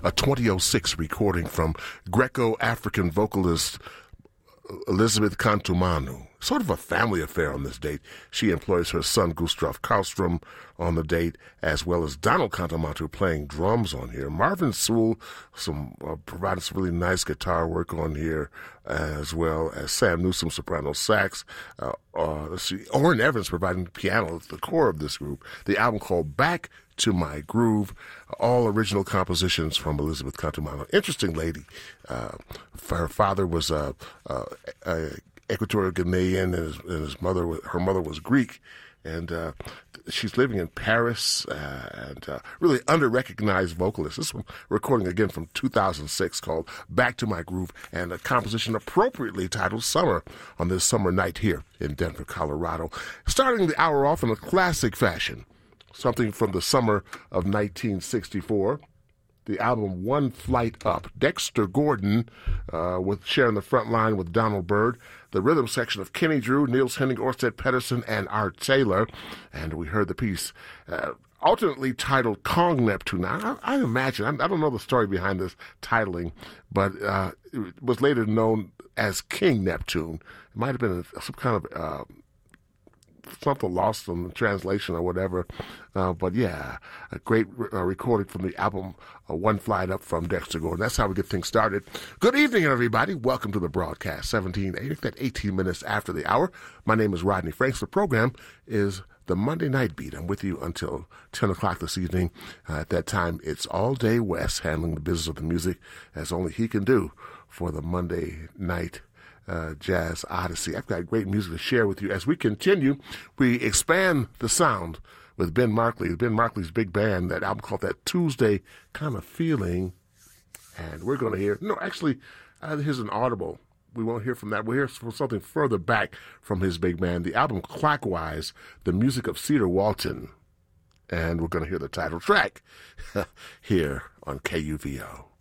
a 2006 recording from Greco-African vocalist Elizabeth Kantumanu. Sort of a family affair on this date. She employs her son Gustav Karlstrom on the date, as well as Donald Kantumanu playing drums on here. Marvin Sewell provided some really nice guitar work on here, as well as Sam Newsom soprano sax. Orrin Evans providing piano at the core of this group. The album called Back to My Groove, all original compositions from Elizabeth Kantumanu. Interesting lady. Her father was a Equatorial Guinean, and her mother was Greek, and she's living in Paris, and really under-recognized vocalist. This one recording again from 2006 called Back to My Groove, and a composition appropriately titled Summer on this summer night here in Denver, Colorado. Starting the hour off in a classic fashion, something from the summer of 1964. The album One Flight Up. Dexter Gordon with sharing the front line with Donald Byrd. The rhythm section of Kenny Drew, Niels Henning, Orsted Pedersen, and Art Taylor. And we heard the piece alternately titled Kong Neptune. Now, I imagine, I don't know the story behind this titling, but it was later known as King Neptune. It might have been some kind of something lost in the translation or whatever. But yeah, a great recording from the album One Flight Up from Dexter Gordon. That's how we get things started. Good evening, everybody. Welcome to the broadcast. 18 minutes after the hour. My name is Rodney Franks. The program is the Monday Night Beat. I'm with you until 10 o'clock this evening. At that time, it's all day Wes handling the business of the music as only he can do for the Monday Night Jazz Odyssey. I've got great music to share with you. As we continue, we expand the sound with Ben Markley, Ben Markley's big band, that album called That Tuesday Kind of Feeling. And we're going to hear, here's an audible. We won't hear from that. We'll hear from something further back from his big band. The album Clockwise, the music of Cedar Walton. And we're going to hear the title track here on KUVO.